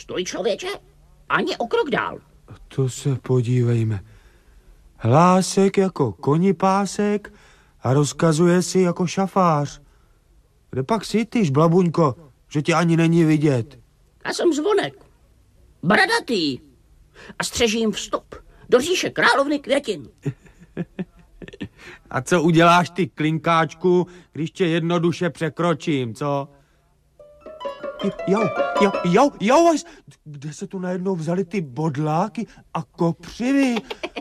Stoj, člověče, ani o krok dál. To se podívejme. Hlásek jako konipásek a rozkazuje si jako šafář. Kde pak sítíš, blabuňko, že tě ani není vidět? Já jsem Zvonek, bradatý a střežím vstup do říše královny květin. A co uděláš ty, klinkáčku, když tě jednoduše překročím, co? Jo, kde se tu najednou vzali ty bodláky a kopřivy?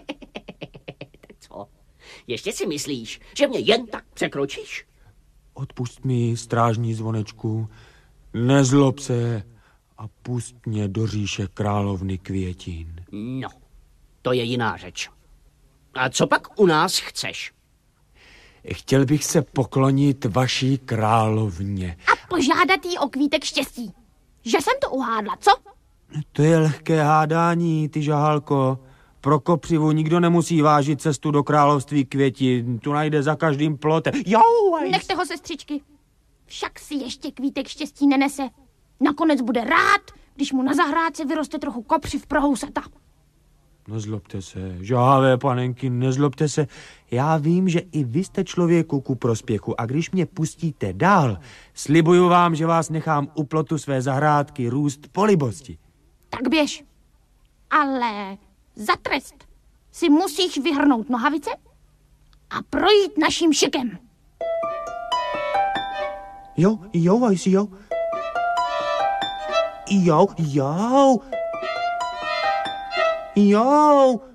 Co? Ještě si myslíš, že mě jen tak překročíš? Odpust mi, strážní Zvonečku, nezlob se a pust mě do říše královny květin. No, to je jiná řeč. A co pak u nás chceš? Chtěl bych se poklonit vaší královně. A požádat jí o kvítek štěstí. Že jsem to uhádla, co? To je lehké hádání, ty žahálko. Pro kopřivu nikdo nemusí vážit cestu do království květin. Tu najde za každým plotem. Nechte ho, sestřičky. Však si ještě kvítek štěstí nenese. Nakonec bude rád, když mu na zahrádce vyroste trochu kopřiv pro housata. Nezlobte se, žávé panenky, nezlobte se. Já vím, že i vy jste člověku ku prospěchu a když mě pustíte dál, slibuju vám, že vás nechám u plotu své zahrádky růst po libosti. Tak běž. Ale za trest si musíš vyhrnout nohavice a projít naším šikem. Jo. Jo.